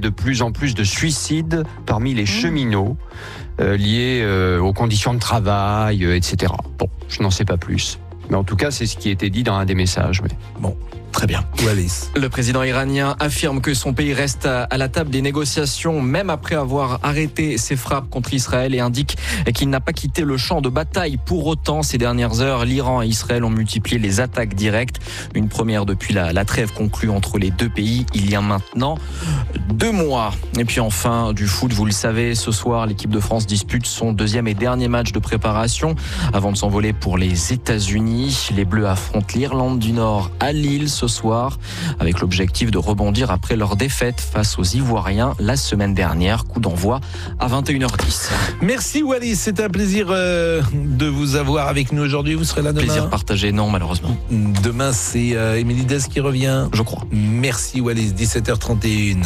de plus en plus de suicides parmi les cheminots liés aux conditions de travail, etc. Bon, je n'en sais pas plus. Mais en tout cas, c'est ce qui était dit dans un des messages. Oui. Bon. Très bien. Wallis. Le président iranien affirme que son pays reste à la table des négociations, même après avoir arrêté ses frappes contre Israël, et indique qu'il n'a pas quitté le champ de bataille. Pour autant, ces dernières heures, l'Iran et Israël ont multiplié les attaques directes. Une première depuis la trêve conclue entre les deux pays il y a maintenant 2 mois. Et puis enfin, du foot, vous le savez, ce soir, l'équipe de France dispute son 2e et dernier match de préparation avant de s'envoler pour les États-Unis. Les Bleus affrontent l'Irlande du Nord à Lille ce soir, avec l'objectif de rebondir après leur défaite face aux Ivoiriens la semaine dernière. Coup d'envoi à 21h10. Merci Wallis, c'est un plaisir de vous avoir avec nous aujourd'hui. Vous serez là demain. Plaisir partagé, non malheureusement. Demain c'est Émilie Dess qui revient. Je crois. Merci Wallis, 17h31.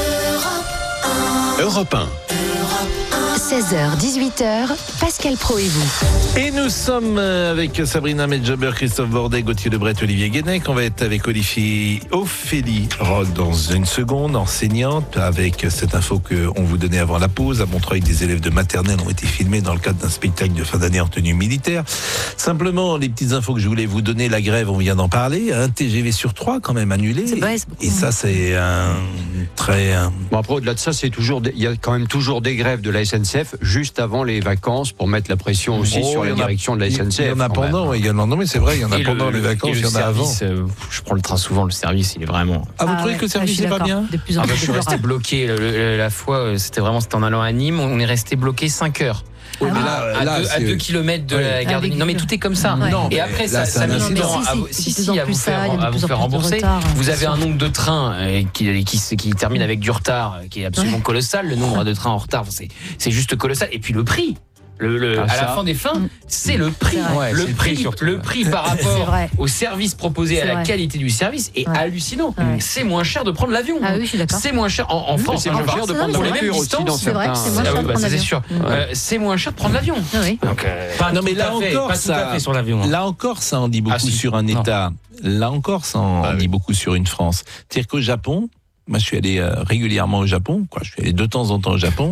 Europe 1. 16h, 18h, Pascal Praud et vous. Et nous sommes avec Sabrina Medjaber, Christophe Bordet, Gauthier Lebret, Olivier Guénec. On va être avec Ophélie Roth dans une seconde, enseignante, avec cette info qu'on vous donnait avant la pause. À Montreuil, des élèves de maternelle ont été filmés dans le cadre d'un spectacle de fin d'année en tenue militaire. Simplement, les petites infos que je voulais vous donner, la grève, on vient d'en parler. Un TGV sur 3 quand même annulé. C'est vrai, et ça, c'est un très... Bon, après, au-delà de ça, il y a quand même toujours des grèves de la SNCF juste avant les vacances pour mettre la pression aussi sur la direction de la SNCF. Il y en a pendant, non mais c'est vrai, il y en a pendant les vacances, il y en a avant. Je prends le train souvent, le service, il est vraiment... Ah, vous trouvez que le service n'est pas bien ? Je suis resté bloqué la fois, c'était en allant à Nîmes, on est resté bloqué 5 heures. À 2 km de la gare de Nîmes. Non mais tout est comme ça. Non, et après ça met du temps à vous faire rembourser. Vous avez un nombre de trains qui termine avec du retard qui est absolument colossal. Le nombre de trains en retard, c'est juste colossal. Et puis le prix. À la fin des fins, c'est le prix. Le prix par rapport au service proposé, à la qualité du service est hallucinant. C'est moins cher de prendre l'avion. Ah oui, je suis d'accord. C'est moins cher en France. C'est moins cher de prendre la voiture aussi dans certains. C'est moins cher de prendre l'avion. C'est sûr. C'est moins cher de prendre l'avion. Donc, non mais là encore, ça, sur l'avion. Là encore, ça en dit beaucoup sur un État. Là encore, ça en dit beaucoup sur une France. C'est-à-dire qu'au Japon. Moi, je suis allé régulièrement au Japon. Je suis allé de temps en temps au Japon.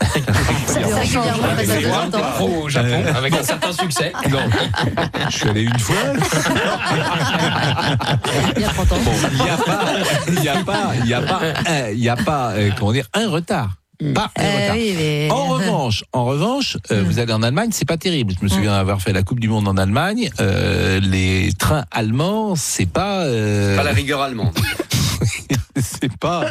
Au Japon, avec un certain succès. Non, je suis allé une fois. Il y a 30 ans. Il y a pas, comment dire, un retard. Pas un retard. Oui, mais... En revanche, vous allez en Allemagne, c'est pas terrible. Je me souviens avoir fait la Coupe du Monde en Allemagne. Les trains allemands, c'est pas la rigueur allemande. c'est pas.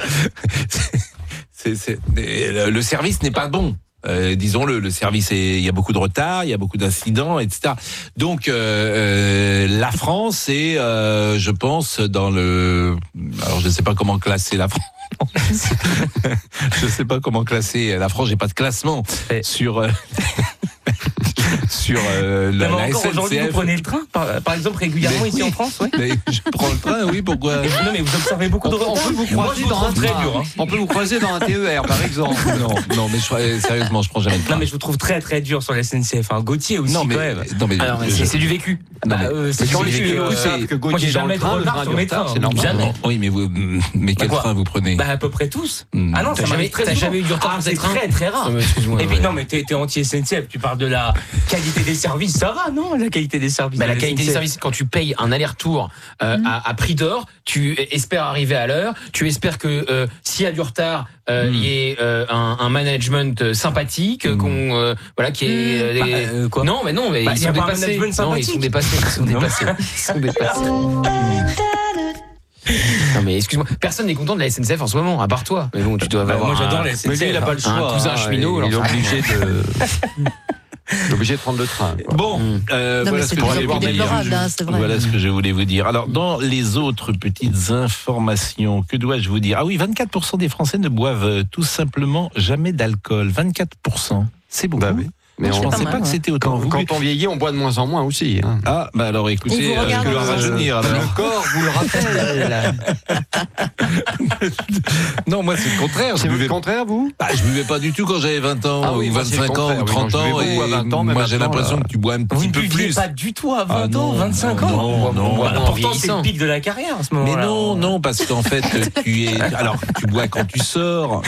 Le service n'est pas bon. Disons-le, le service, il y a beaucoup de retard, il y a beaucoup d'incidents, etc. Donc, la France est, je pense, dans le... Alors, je ne sais pas comment classer la France. Je ne sais pas comment classer la France. J'ai pas de classement sur... sur la encore SNCF. Aujourd'hui, vous prenez le train, par exemple, régulièrement ici en France, Je prends le train, oui, pourquoi? Non, mais vous observez beaucoup de retard. On peut vous croiser dans un TER, par exemple. Non, mais sérieusement, je prends jamais le train. Non, mais je vous trouve très très dur sur la SNCF. Gauthier aussi, non, mais, quand même. Non, mais c'est du vécu. Moi, j'ai jamais de retard sur mes trains. C'est normal. Jamais. Oui, mais quel train vous prenez? À peu près tous. Ah non, t'as jamais eu du retard dans c'est tes trains? très très rare. Et puis non, mais t'es anti-SNCF, tu parles de la qualité des services, ça va, non? La qualité des services. La qualité des services, quand tu payes un aller-retour à prix d'or, tu espères arriver à l'heure, tu espères que s'il y a du retard, il y ait un management sympathique, qui est quoi? Non, mais ils sont dépassés. Non, ils sont dépassés. Non mais excuse-moi, personne n'est content de la SNCF en ce moment, à part toi. Mais bon, tu dois avoir. Moi j'adore la SNCF. Mais lui, il n'a pas le choix. Un cousin cheminot, il est obligé de. Obligé de prendre le train. Bon, voilà ce que je voulais vous dire. Voilà ce que je voulais vous dire. Alors, dans les autres petites informations, que dois-je vous dire? Ah oui, 24% des Français ne boivent tout simplement jamais d'alcool. 24%. C'est beaucoup. Bah oui. Mais je ne pensais pas que c'était autant. Quand on vieillit, on boit de moins en moins aussi. Hein. Ah, bah alors écoutez, que le rajeunir. Le corps vous le rappelle. Non, moi c'est le contraire. C'est le contraire, vous? Je buvais pas du tout quand j'avais 20 ans, ou 25 ans, ou 30 ans. Et 20 ans, moi j'ai l'impression que tu bois un petit peu plus. Vous ne buviez pas du tout à 20 ans, 25 ans? Non. Pourtant, c'est le pic de la carrière à ce moment-là. Mais non, parce qu'en fait, tu bois quand tu sors.